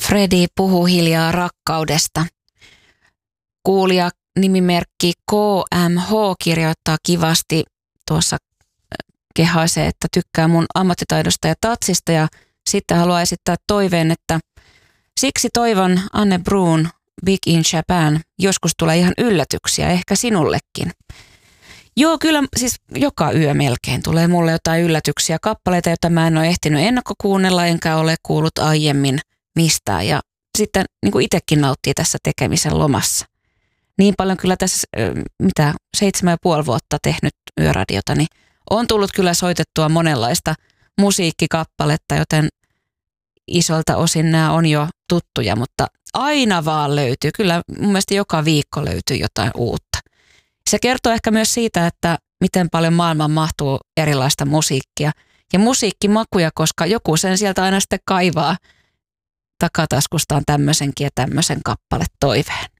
Fredi puhuu hiljaa rakkaudesta. Kuulija nimimerkki KMH kirjoittaa kivasti tuossa kehaisee, että tykkää mun ammattitaidosta ja tatsista ja sitten haluaa esittää toiveen, että siksi toivon Anne Bruun Big in Japan joskus tulee ihan yllätyksiä, ehkä sinullekin. Joo, kyllä siis joka yö melkein tulee mulle jotain yllätyksiä, kappaleita, joita mä en ole ehtinyt ennakkokuunnella, enkä ole kuullut aiemmin mistään. Ja sitten niin kuin itsekin nauttii tässä tekemisen lomassa. Niin paljon kyllä tässä, 7,5 vuotta tehnyt yöradiota, niin on tullut kyllä soitettua monenlaista musiikkikappaletta, joten isolta osin nämä on jo tuttuja, mutta aina vaan löytyy. Kyllä mun mielestä joka viikko löytyy jotain uutta. Se kertoo ehkä myös siitä, että miten paljon maailmaan mahtuu erilaista musiikkia ja musiikkimakuja, koska joku sen sieltä aina sitten kaivaa takataskustaan tämmöisenkin ja tämmöisen kappaletoiveen.